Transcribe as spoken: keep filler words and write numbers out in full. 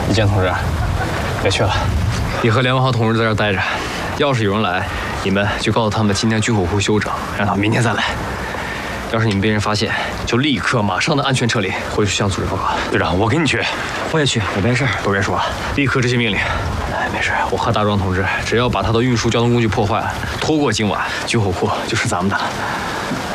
李健同志，别去了。你和连文豪同志在这儿待着，要是有人来，你们就告诉他们今天军火库休整，让他们明天再来。要是你们被人发现，就立刻马上的安全撤离，回去向组织报告。队长，我跟你去。我也去，我没事。都别说了，立刻执行命令。哎，没事，我和大壮同志只要把他的运输交通工具破坏了，拖过今晚，军火库就是咱们的了。